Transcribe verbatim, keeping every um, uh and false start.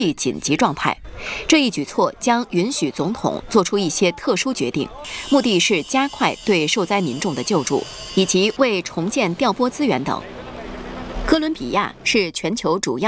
紧急状态。这一举措将允许总统做出一些特殊决定，目的是加快对受灾民众的救助，以及为重建调拨资源等。哥伦比亚是全球主要